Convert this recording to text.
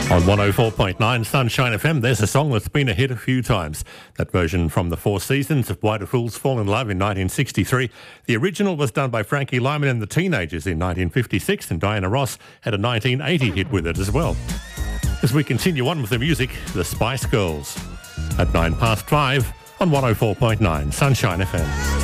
On 104.9 Sunshine FM, there's a song that's been a hit a few times. That version from the Four Seasons of Why Do Fools Fall in Love in 1963. The original was done by Frankie Lyman and the Teenagers in 1956, and Diana Ross had a 1980 hit with it as well. As we continue on with the music, the Spice Girls. At 5:09 on 104.9 Sunshine FM.